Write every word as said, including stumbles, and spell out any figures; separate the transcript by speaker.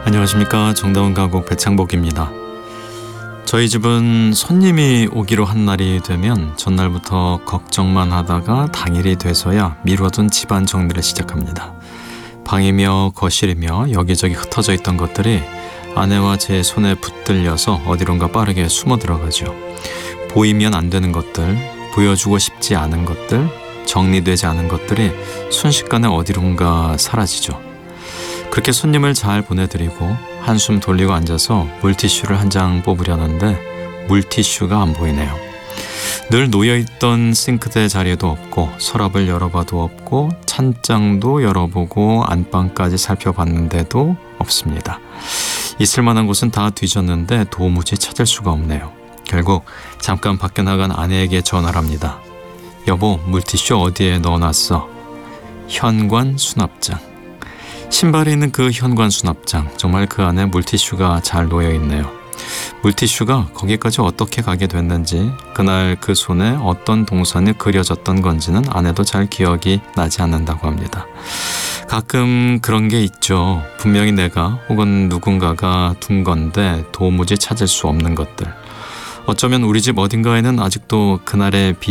Speaker 1: 안녕하십니까. 정다운 가곡 배창복입니다. 저희 집은 손님이 오기로 한 날이 되면 전날부터 걱정만 하다가 당일이 돼서야 미뤄둔 집안 정리를 시작합니다. 방이며 거실이며 여기저기 흩어져 있던 것들이 아내와 제 손에 붙들려서 어디론가 빠르게 숨어 들어가죠. 보이면 안 되는 것들, 보여주고 싶지 않은 것들, 정리되지 않은 것들이 순식간에 어디론가 사라지죠. 그렇게 손님을 잘 보내드리고 한숨 돌리고 앉아서 물티슈를 한 장 뽑으려는데 물티슈가 안 보이네요. 늘 놓여있던 싱크대 자리에도 없고 서랍을 열어봐도 없고 찬장도 열어보고 안방까지 살펴봤는데도 없습니다. 있을 만한 곳은 다 뒤졌는데 도무지 찾을 수가 없네요. 결국 잠깐 밖에 나간 아내에게 전화를 합니다. 여보, 물티슈 어디에 넣어놨어? 현관 수납장. 신발에 있는 그 현관 수납장, 정말 그 안에 물티슈가 잘 놓여있네요. 물티슈가 거기까지 어떻게 가게 됐는지, 그날 그 손에 어떤 동선이 그려졌던 건지는 아내도 잘 기억이 나지 않는다고 합니다. 가끔 그런 게 있죠. 분명히 내가 혹은 누군가가 둔 건데 도무지 찾을 수 없는 것들. 어쩌면 우리 집 어딘가에는 아직도 그날의